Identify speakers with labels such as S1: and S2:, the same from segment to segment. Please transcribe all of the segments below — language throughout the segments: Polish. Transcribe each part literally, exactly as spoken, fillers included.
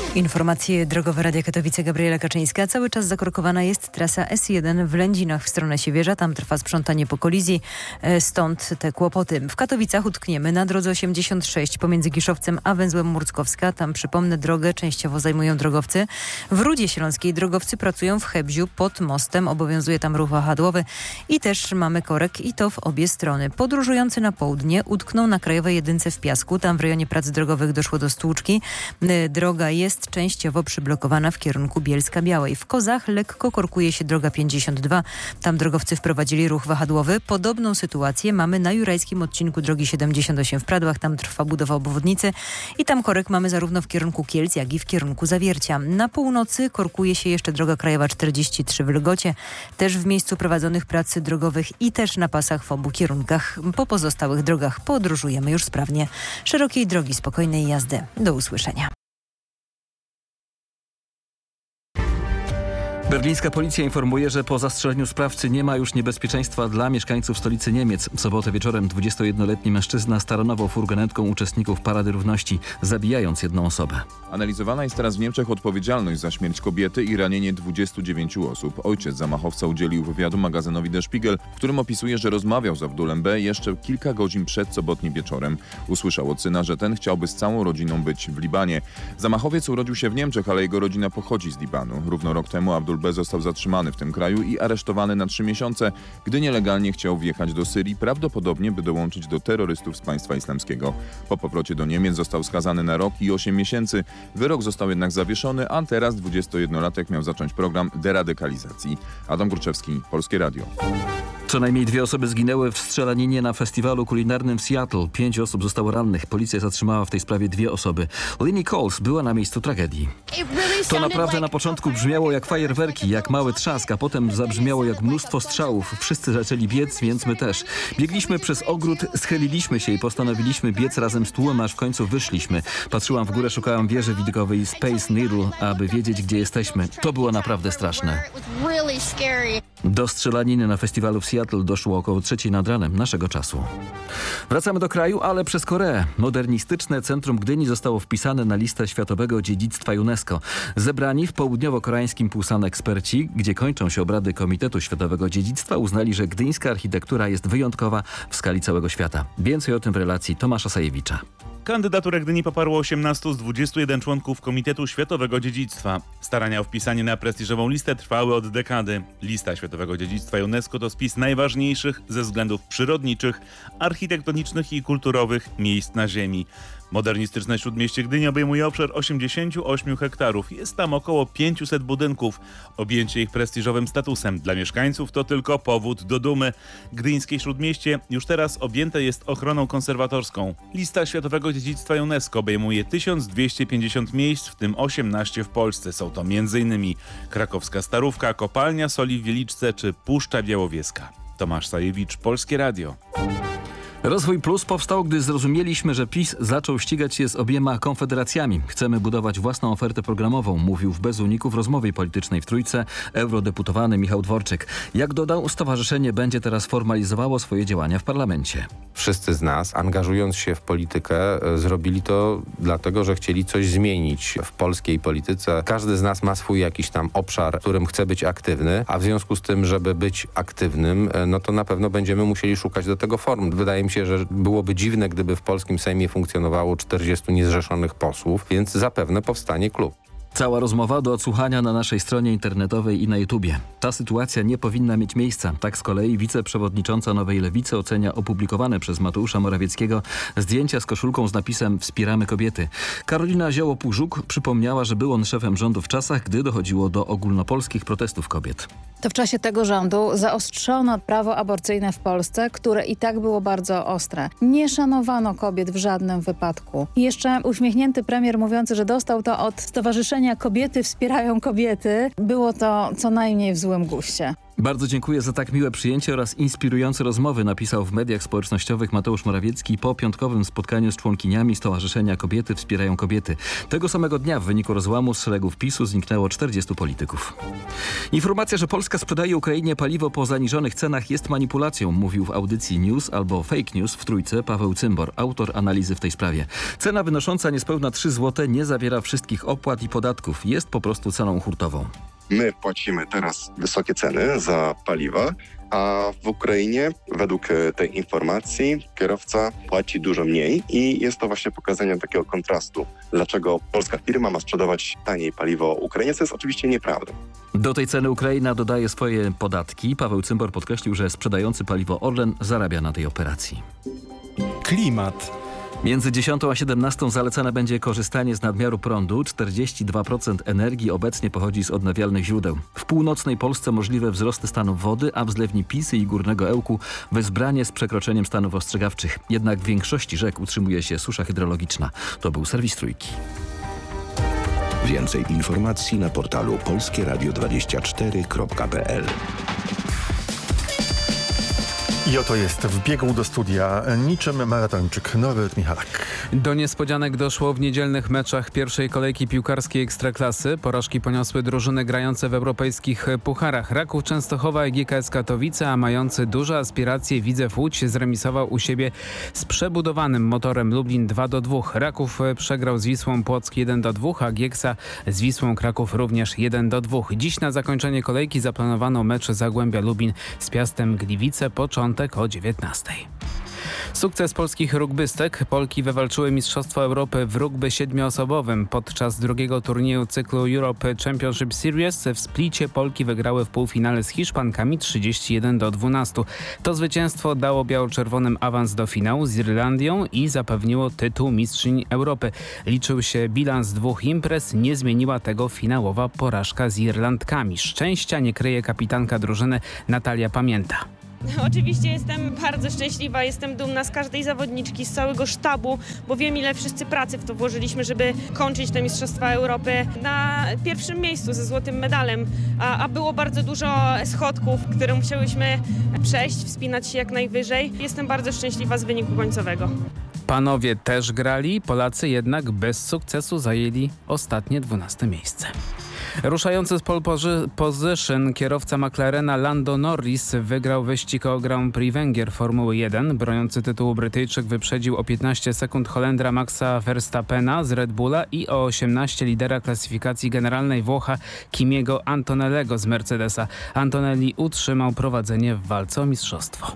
S1: Informacje drogowe Radia Katowice, Gabriela Kaczyńska. Cały czas zakorkowana jest trasa S jeden w Lędzinach w stronę Siewierza. Tam trwa sprzątanie po kolizji, stąd te kłopoty. W Katowicach utkniemy na drodze osiemdziesiąt sześć pomiędzy Giszowcem a węzłem Murckowska. Tam, przypomnę, drogę częściowo zajmują drogowcy. W Rudzie Śląskiej drogowcy pracują w Hebziu pod mostem. Obowiązuje tam ruch wahadłowy i też mamy korek i to w obie strony. Podróżujący na południe utkną na Krajowej Jedynce w Piasku. Tam w rejonie prac drogowych doszło do stłuczki. Droga jest częściowo przyblokowana w kierunku Bielska-Białej. W Kozach lekko korkuje się droga pięćdziesiąt dwa. Tam drogowcy wprowadzili ruch wahadłowy. Podobną sytuację mamy na jurajskim odcinku drogi siedemdziesiąt osiem w Pradłach. Tam trwa budowa obwodnicy i tam korek mamy zarówno w kierunku Kielc, jak i w kierunku Zawiercia. Na północy korkuje się jeszcze droga krajowa czterdzieści trzy w Lgocie. Też w miejscu prowadzonych prac drogowych i też na pasach w obu kierunkach. Po pozostałych drogach podróżujemy już sprawnie. Szerokiej drogi, spokojnej jazdy. Do usłyszenia.
S2: Berlińska policja informuje, że po zastrzeleniu sprawcy nie ma już niebezpieczeństwa dla mieszkańców stolicy Niemiec. W sobotę wieczorem dwudziestojednoletni mężczyzna staranował furgonetką uczestników Parady Równości, zabijając jedną osobę.
S3: Analizowana jest teraz w Niemczech odpowiedzialność za śmierć kobiety i ranienie dwudziestu dziewięciu osób. Ojciec zamachowca udzielił wywiadu magazynowi Der Spiegel, w którym opisuje, że rozmawiał z Abdulem B. jeszcze kilka godzin przed sobotnim wieczorem. Usłyszał od syna, że ten chciałby z całą rodziną być w Libanie. Zamachowiec urodził się w Niemczech, ale jego rodzina pochodzi z Libanu. Równo rok temu Abdul B. został zatrzymany w tym kraju i aresztowany na trzy miesiące, gdy nielegalnie chciał wjechać do Syrii, prawdopodobnie by dołączyć do terrorystów z państwa islamskiego. Po powrocie do Niemiec został skazany na rok i osiem miesięcy. Wyrok został jednak zawieszony, a teraz dwudziestojednolatek miał zacząć program deradykalizacji. Adam Górczewski, Polskie Radio.
S2: Co najmniej dwie osoby zginęły w strzelaninie na festiwalu kulinarnym w Seattle. Pięć osób zostało rannych. Policja zatrzymała w tej sprawie dwie osoby. Linnie Coles była na miejscu tragedii. To naprawdę na początku brzmiało jak fajerwerki, jak mały trzask, a potem zabrzmiało jak mnóstwo strzałów. Wszyscy zaczęli biec, więc my też. Biegliśmy przez ogród, schyliliśmy się i postanowiliśmy biec razem z tłumem, aż w końcu wyszliśmy. Patrzyłam w górę, szukałam wieży widokowej Space Needle, aby wiedzieć, gdzie jesteśmy. To było naprawdę straszne. Do strzelaniny na festiwalu w Seattle doszło około trzeciej nad ranem naszego czasu. Wracamy do kraju, ale przez Koreę. Modernistyczne centrum Gdyni zostało wpisane na listę Światowego Dziedzictwa UNESCO. Zebrani w południowo-koreańskim Pusan eksperci, gdzie kończą się obrady Komitetu Światowego Dziedzictwa, uznali, że gdyńska architektura jest wyjątkowa w skali całego świata. Więcej o tym w relacji Tomasza Sajewicza.
S4: Kandydaturę Gdyni poparło osiemnastu z dwudziestu jeden członków Komitetu Światowego Dziedzictwa. Starania o wpisanie na prestiżową listę trwały od dekady. Lista Światowego Dziedzictwa UNESCO to spis najważniejszych ze względów przyrodniczych, architektonicznych i kulturowych miejsc na Ziemi. Modernistyczne Śródmieście Gdyni obejmuje obszar osiemdziesięciu ośmiu hektarów. Jest tam około pięciuset budynków. Objęcie ich prestiżowym statusem dla mieszkańców to tylko powód do dumy. Gdyńskie Śródmieście już teraz objęte jest ochroną konserwatorską. Lista Światowego Dziedzictwa UNESCO obejmuje tysiąc dwieście pięćdziesiąt miejsc, w tym osiemnaście w Polsce. Są to m.in. Krakowska Starówka, Kopalnia Soli w Wieliczce czy Puszcza Białowieska. Tomasz Sajewicz, Polskie Radio.
S2: Rozwój Plus powstał, gdy zrozumieliśmy, że PiS zaczął ścigać się z obiema konfederacjami. Chcemy budować własną ofertę programową, mówił w Bez Uniku w rozmowie politycznej w Trójce eurodeputowany Michał Dworczyk. Jak dodał, stowarzyszenie będzie teraz formalizowało swoje działania w parlamencie.
S5: Wszyscy z nas, angażując się w politykę, zrobili to dlatego, że chcieli coś zmienić w polskiej polityce. Każdy z nas ma swój jakiś tam obszar, w którym chce być aktywny, a w związku z tym, żeby być aktywnym, no to na pewno będziemy musieli szukać do tego form. Wydaje mi się, że byłoby dziwne, gdyby w polskim Sejmie funkcjonowało czterdziestu niezrzeszonych posłów, więc zapewne powstanie klub.
S2: Cała rozmowa do odsłuchania na naszej stronie internetowej i na YouTubie. Ta sytuacja nie powinna mieć miejsca. Tak z kolei wiceprzewodnicząca Nowej Lewicy ocenia opublikowane przez Mateusza Morawieckiego zdjęcia z koszulką z napisem „Wspieramy kobiety”. Karolina Zioło-Pużuk przypomniała, że był on szefem rządu w czasach, gdy dochodziło do ogólnopolskich protestów kobiet.
S6: To w czasie tego rządu zaostrzono prawo aborcyjne w Polsce, które i tak było bardzo ostre. Nie szanowano kobiet w żadnym wypadku. I jeszcze uśmiechnięty premier mówiący, że dostał to od Stowarzyszenia Kobiety Wspierają Kobiety, było to co najmniej w złym guście.
S2: Bardzo dziękuję za tak miłe przyjęcie oraz inspirujące rozmowy, napisał w mediach społecznościowych Mateusz Morawiecki po piątkowym spotkaniu z członkiniami Stowarzyszenia Kobiety Wspierają Kobiety. Tego samego dnia w wyniku rozłamu z szeregów PiSu zniknęło czterdziestu polityków. Informacja, że Polska sprzedaje Ukrainie paliwo po zaniżonych cenach jest manipulacją, mówił w audycji News albo Fake News w Trójce Paweł Cymbor, autor analizy w tej sprawie. Cena wynosząca niespełna trzy złote nie zawiera wszystkich opłat i podatków. Jest po prostu ceną hurtową.
S7: My płacimy teraz wysokie ceny za paliwa, a w Ukrainie według tej informacji kierowca płaci dużo mniej i jest to właśnie pokazanie takiego kontrastu. Dlaczego polska firma ma sprzedawać taniej paliwo Ukrainie, co jest oczywiście nieprawdą.
S2: Do tej ceny Ukraina dodaje swoje podatki. Paweł Cymbor podkreślił, że sprzedający paliwo Orlen zarabia na tej operacji.
S8: Klimat.
S2: Między dziesiątą a siedemnastą zalecane będzie korzystanie z nadmiaru prądu. czterdzieści dwa procent energii obecnie pochodzi z odnawialnych źródeł. W północnej Polsce możliwe wzrosty stanów wody, a w zlewni Pisy i Górnego Ełku wezbranie z przekroczeniem stanów ostrzegawczych. Jednak w większości rzek utrzymuje się susza hydrologiczna. To był serwis Trójki.
S9: Więcej informacji na portalu polskie radio dwadzieścia cztery kropka p l.
S8: I oto jest w biegu do studia niczym maratończyk Norbert Michalak.
S10: Do niespodzianek doszło w niedzielnych meczach pierwszej kolejki piłkarskiej Ekstraklasy. Porażki poniosły drużyny grające w europejskich pucharach. Raków Częstochowa i G K S Katowice, a mający duże aspiracje Widzew Łódź zremisował u siebie z przebudowanym Motorem Lublin dwa do dwóch. Raków przegrał z Wisłą Płock jeden do dwóch, a Gieksa z Wisłą Kraków również jeden do dwóch. Dziś na zakończenie kolejki zaplanowano mecz Zagłębia Lubin z Piastem Gliwice, początek o dziewiętnastej. Sukces polskich rugbystek. Polki wywalczyły Mistrzostwo Europy w rugby siedmioosobowym. Podczas drugiego turnieju cyklu Europe Championship Series w Splicie Polki wygrały w półfinale z Hiszpankami trzydzieści jeden do dwunastu. To zwycięstwo dało biało-czerwonym awans do finału z Irlandią i zapewniło tytuł mistrzyń Europy. Liczył się bilans dwóch imprez, nie zmieniła tego finałowa porażka z Irlandkami. Szczęścia nie kryje kapitanka drużyny Natalia Pamięta.
S11: Oczywiście jestem bardzo szczęśliwa, jestem dumna z każdej zawodniczki, z całego sztabu, bo wiem, ile wszyscy pracy w to włożyliśmy, żeby kończyć te Mistrzostwa Europy na pierwszym miejscu ze złotym medalem, a, a było bardzo dużo schodków, które musiałyśmy przejść, wspinać się jak najwyżej. Jestem bardzo szczęśliwa z wyniku końcowego.
S10: Panowie też grali, Polacy jednak bez sukcesu zajęli ostatnie dwunaste miejsce. Ruszający z pole position kierowca McLarena Lando Norris wygrał wyścig o Grand Prix Węgier Formuły jeden. Broniący tytułu Brytyjczyk wyprzedził o piętnaście sekund Holendra Maxa Verstappena z Red Bulla i o osiemnaście lidera klasyfikacji generalnej Włocha Kimiego Antonellego z Mercedesa. Antonelli utrzymał prowadzenie w walce o mistrzostwo.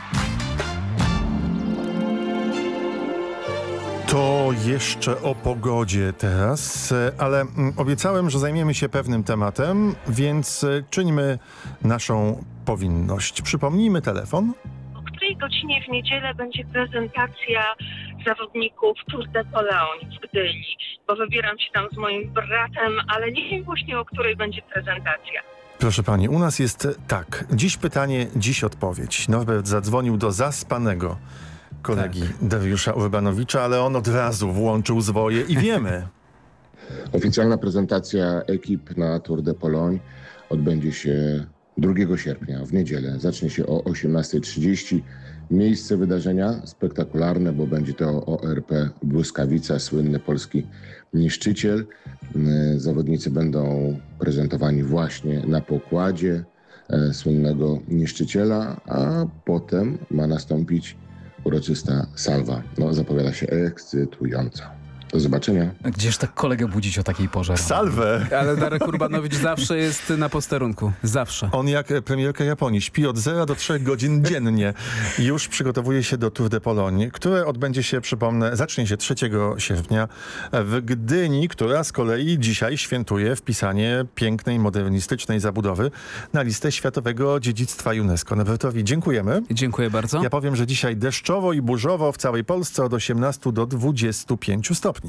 S8: To jeszcze o pogodzie teraz, ale obiecałem, że zajmiemy się pewnym tematem, więc czyńmy naszą powinność. Przypomnijmy telefon.
S12: O której godzinie w niedzielę będzie prezentacja zawodników Tour de Pologne w Gdyni? Bo wybieram się tam z moim bratem, ale nie wiem właśnie, o której będzie prezentacja.
S8: Proszę pani, u nas jest tak. Dziś pytanie, dziś odpowiedź. Norbert zadzwonił do zaspanego kolegi tak. Dariusza Urbanowicza, ale on od razu włączył zwoje i wiemy.
S13: Oficjalna prezentacja ekip na Tour de Pologne odbędzie się drugiego sierpnia w niedzielę. Zacznie się o osiemnasta trzydzieści. Miejsce wydarzenia spektakularne, bo będzie to O R P Błyskawica, słynny polski niszczyciel. Zawodnicy będą prezentowani właśnie na pokładzie e, słynnego niszczyciela, a potem ma nastąpić uroczysta salwa. No, zapowiada się ekscytująco. Do zobaczenia.
S14: Gdzież tak kolegę budzić o takiej porze?
S8: Salwę!
S10: Ale Darek Urbanowicz zawsze jest na posterunku. Zawsze.
S8: On jak premierka Japonii. Śpi od zera do trzech godzin dziennie. Już przygotowuje się do Tour de Pologne, które odbędzie się, przypomnę, zacznie się trzeciego sierpnia w Gdyni, która z kolei dzisiaj świętuje wpisanie pięknej, modernistycznej zabudowy na listę Światowego Dziedzictwa UNESCO. Norbertowi dziękujemy.
S10: Dziękuję bardzo.
S8: Ja powiem, że dzisiaj deszczowo i burzowo w całej Polsce od osiemnastu do dwudziestu pięciu stopni.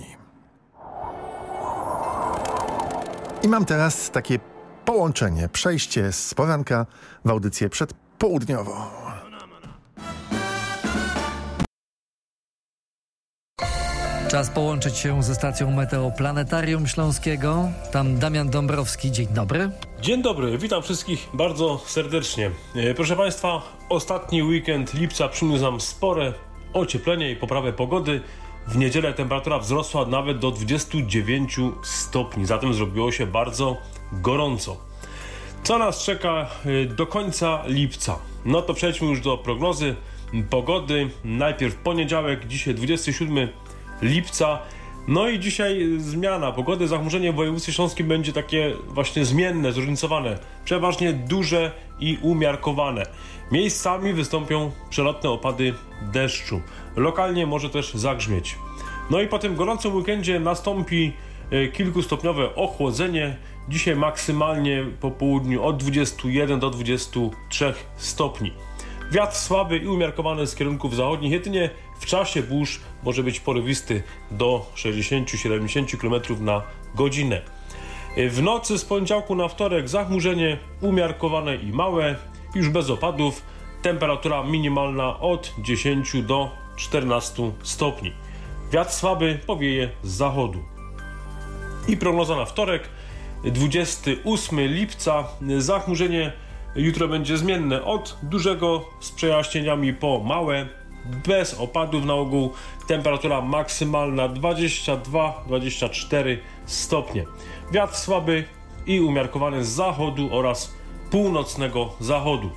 S8: I mam teraz takie połączenie, przejście z poranka w audycję przedpołudniową.
S15: Czas połączyć się ze stacją Meteoplanetarium Śląskiego. Tam Damian Dąbrowski. Dzień dobry.
S16: Dzień dobry, witam wszystkich bardzo serdecznie. Proszę Państwa, ostatni weekend lipca przyniósł nam spore ocieplenie i poprawę pogody. W niedzielę temperatura wzrosła nawet do dwudziestu dziewięciu stopni, zatem zrobiło się bardzo gorąco. Co nas czeka do końca lipca? No to przejdźmy już do prognozy pogody. Najpierw poniedziałek, dzisiaj dwudziestego siódmego lipca. No i dzisiaj zmiana pogody. Zachmurzenie w województwie śląskim będzie takie właśnie zmienne, zróżnicowane. Przeważnie duże i umiarkowane. Miejscami wystąpią przelotne opady deszczu. Lokalnie może też zagrzmieć. No i po tym gorącym weekendzie nastąpi kilkustopniowe ochłodzenie. Dzisiaj maksymalnie po południu od dwudziestu jeden do dwudziestu trzech stopni. Wiatr słaby i umiarkowany z kierunków zachodnich, jedynie w czasie burz może być porywisty do sześćdziesięciu do siedemdziesięciu kilometrów na godzinę. W nocy z poniedziałku na wtorek zachmurzenie umiarkowane i małe, już bez opadów. Temperatura minimalna od dziesięciu do czternastu stopni. Wiatr słaby powieje z zachodu. I prognoza na wtorek, dwudziestego ósmego lipca. Zachmurzenie jutro będzie zmienne od dużego z przejaśnieniami po małe, bez opadów na ogół. Temperatura maksymalna dwadzieścia dwa do dwudziestu czterech stopni. Wiatr słaby i umiarkowany z zachodu oraz północnego zachodu.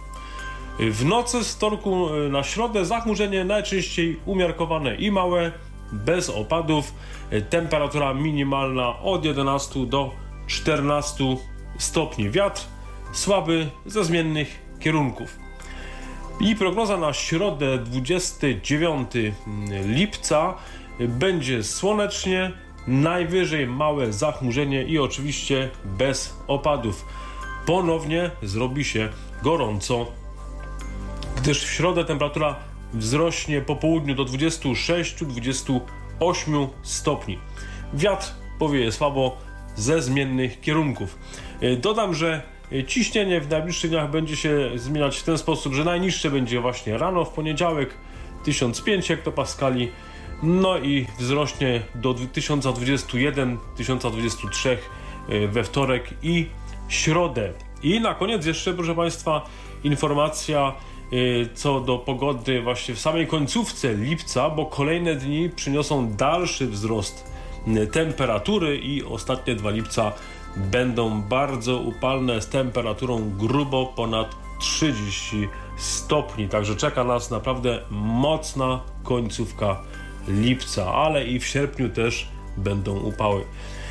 S16: W nocy z wtorku na środę zachmurzenie najczęściej umiarkowane i małe, bez opadów. Temperatura minimalna od jedenastu do czternastu stopni. Wiatr słaby ze zmiennych kierunków. I prognoza na środę dwudziestego dziewiątego lipca. Będzie słonecznie, najwyżej małe zachmurzenie i oczywiście bez opadów. Ponownie zrobi się gorąco, gdyż w środę temperatura wzrośnie po południu do dwudziestu sześciu do dwudziestu ośmiu stopni. Wiatr powieje słabo ze zmiennych kierunków. Dodam, że ciśnienie w najbliższych dniach będzie się zmieniać w ten sposób, że najniższe będzie właśnie rano w poniedziałek tysiąc pięć hektopaskali, no i wzrośnie do tysiąc dwudziestu jeden do tysiąca dwudziestu trzech we wtorek i środę. I na koniec jeszcze, proszę Państwa, informacja co do pogody właśnie w samej końcówce lipca, bo kolejne dni przyniosą dalszy wzrost temperatury i ostatnie dwa lipca będą bardzo upalne z temperaturą grubo ponad trzydzieści stopni. Także czeka nas naprawdę mocna końcówka lipca, ale i w sierpniu też będą upały.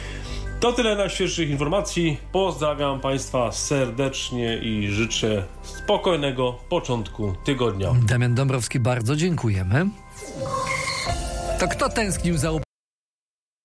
S16: To tyle najświeższych informacji. Pozdrawiam Państwa serdecznie i życzę spokojnego początku tygodnia.
S15: Damian Dąbrowski, bardzo dziękujemy. To kto tęsknił za